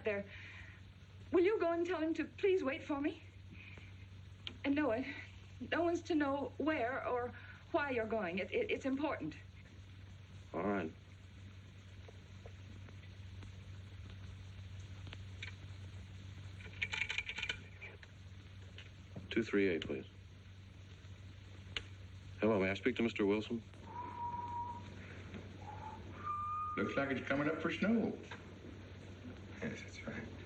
out there. Will you go and tell him to please wait for me? And no one's to know where or why you're going. It's important. All right. "238, please. Hello, may I speak to Mr. Wilson? Looks like it's coming up for snow. Yes, that's right.